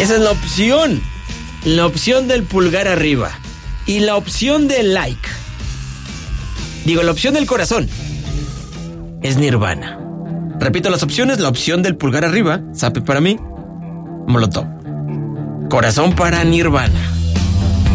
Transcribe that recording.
Esa es la opción. La opción del pulgar arriba. Y la opción del like. Digo, la opción del corazón. Es Nirvana. Repito las opciones. La opción del pulgar arriba. Zape para mí. Molotov. Corazón para Nirvana.